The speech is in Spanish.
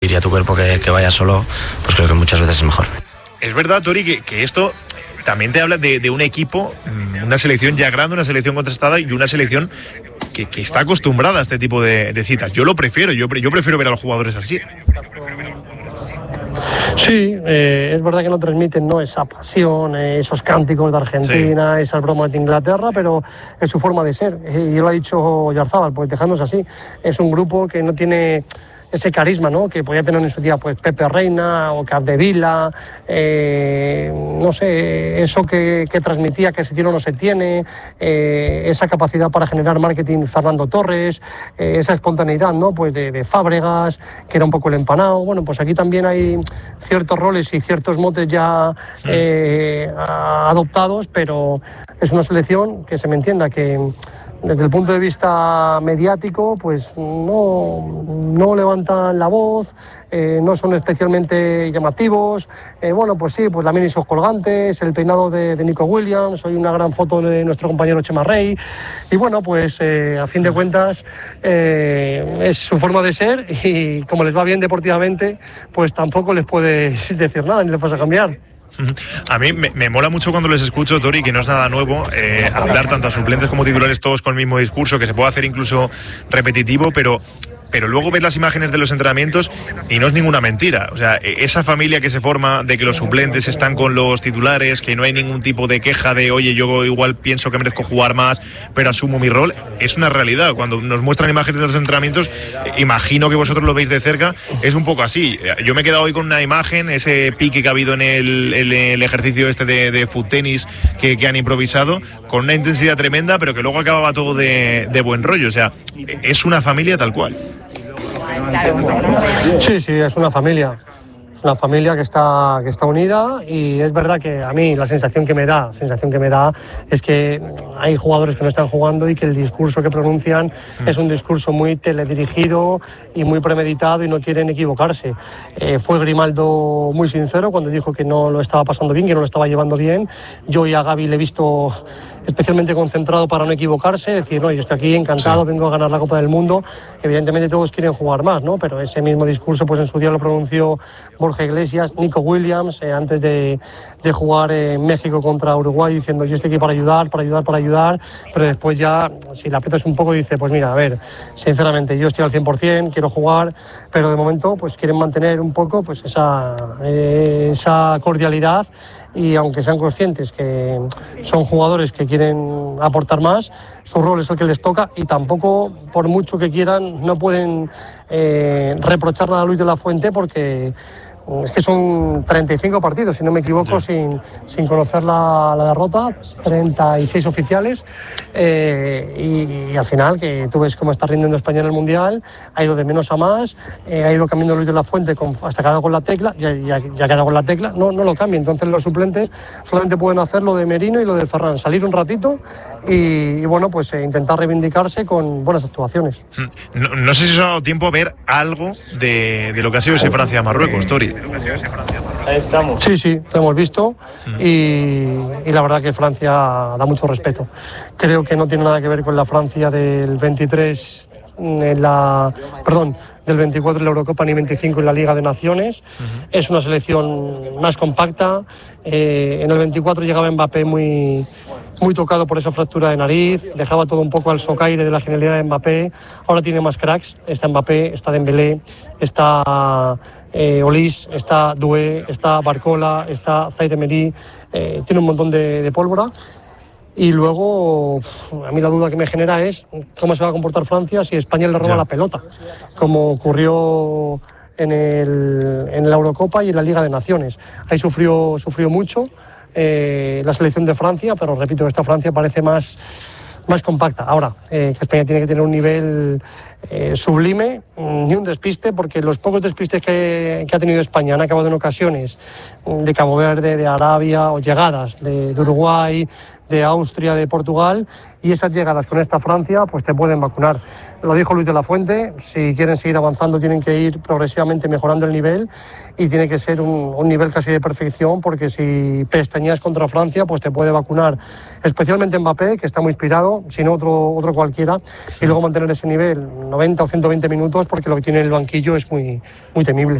pedir a tu cuerpo que vaya solo, pues creo que muchas veces es mejor. Es verdad, Tori, que esto también te habla de un equipo, una selección ya grande, una selección contrastada y una selección que está acostumbrada a este tipo de citas. Yo lo prefiero, yo prefiero ver a los jugadores así. Sí, es verdad que no transmiten, ¿no?, esa pasión, esos cánticos de Argentina, sí, esas bromas de Inglaterra, pero es su forma de ser. Y lo ha dicho Oyarzábal, pues dejadnos así. Es un grupo que no tiene ese carisma, ¿no?, que podía tener en su día pues Pepe Reina o Capdevila, no sé, eso que transmitía que se tiene o no se tiene, esa capacidad para generar marketing Fernando Torres, esa espontaneidad, ¿no?, pues de Fábregas, que era un poco el empanado. Bueno, pues aquí también hay ciertos roles y ciertos motes ya adoptados, pero es una selección que se me entienda que desde el punto de vista mediático, pues no levantan la voz, no son especialmente llamativos. Bueno, pues sí, pues la mini sus colgantes, el peinado de Nico Williams, hoy una gran foto de nuestro compañero Chema Rey. Y bueno, pues a fin de cuentas es su forma de ser y como les va bien deportivamente, pues tampoco les puedes decir nada ni les vas a cambiar. A mí me mola mucho cuando les escucho, Tori, que no es nada nuevo, hablar tanto a suplentes como titulares todos con el mismo discurso, que se puede hacer incluso repetitivo, pero luego ves las imágenes de los entrenamientos y no es ninguna mentira. O sea, esa familia que se forma de que los suplentes están con los titulares, que no hay ningún tipo de queja de oye, yo igual pienso que merezco jugar más, pero asumo mi rol, es una realidad. Cuando nos muestran imágenes de los entrenamientos, imagino que vosotros lo veis de cerca, es un poco así. Yo me he quedado hoy con una imagen, ese pique que ha habido en el ejercicio este de foot tenis que han improvisado, con una intensidad tremenda, pero que luego acababa todo de buen rollo. O sea, es una familia tal cual. Sí, es una familia. Es una familia que está unida y es verdad que a mí la sensación que me da es que hay jugadores que no están jugando y que el discurso que pronuncian es un discurso muy teledirigido y muy premeditado y no quieren equivocarse. Fue Grimaldo muy sincero cuando dijo que no lo estaba pasando bien, que no lo estaba llevando bien. Yo y a Gavi le he visto especialmente concentrado para no equivocarse, decir, no, yo estoy aquí encantado, vengo a ganar la Copa del Mundo. Evidentemente todos quieren jugar más, ¿no? Pero ese mismo discurso pues en su día lo pronunció Borja Iglesias, Nico Williams, antes de jugar en México contra Uruguay, diciendo yo estoy aquí para ayudar, pero después ya, si la aprietas un poco, dice, pues mira, a ver, sinceramente, yo estoy al 100%, quiero jugar, pero de momento pues quieren mantener un poco pues esa cordialidad y aunque sean conscientes que son jugadores que quieren aportar más, su rol es el que les toca y tampoco, por mucho que quieran, no pueden reprochar nada a Luis de la Fuente porque es que son 35 partidos, si no me equivoco, sin conocer la derrota, 36 oficiales y al final que tú ves cómo está rindiendo España en el Mundial, ha ido de menos a más, ha ido cambiando Luis de la Fuente hasta que ha dado con la tecla, ya que ha dado con la tecla, no lo cambia, entonces los suplentes solamente pueden hacer lo de Merino y lo de Ferran, salir un ratito y bueno, pues intentar reivindicarse con buenas actuaciones. No sé si os ha dado tiempo a ver algo de lo que ha sido ese Francia-Marruecos, Tori. Ahí estamos. Sí, lo hemos visto y la verdad que Francia da mucho respeto. Creo que no tiene nada que ver con la Francia del 23 del 24 en la Eurocopa ni 25 en la Liga de Naciones. Es una selección más compacta. En el 24 llegaba Mbappé muy tocado por esa fractura de nariz, dejaba todo un poco al socaire de la genialidad de Mbappé. Ahora tiene más cracks, está Mbappé, está Dembélé, está Olís, está Doué, está Barcola, está Zaire Emery, tiene un montón de pólvora. Y luego, a mí la duda que me genera es cómo se va a comportar Francia si España le roba la pelota, como ocurrió en la Eurocopa y en la Liga de Naciones. Ahí sufrió mucho la selección de Francia, pero repito, esta Francia parece más compacta. Ahora, que España tiene que tener un nivel sublime, ni un despiste, porque los pocos despistes que ha tenido España han acabado en ocasiones de Cabo Verde, de Arabia, o llegadas de Uruguay, de Austria, de Portugal, y esas llegadas con esta Francia pues te pueden vacunar. Lo dijo Luis de la Fuente, si quieren seguir avanzando tienen que ir progresivamente mejorando el nivel y tiene que ser un nivel casi de perfección, porque si pestañeas contra Francia pues te puede vacunar, especialmente Mbappé, que está muy inspirado, si no otro cualquiera, y luego mantener ese nivel 90 o 120 minutos, porque lo que tiene el banquillo es muy temible.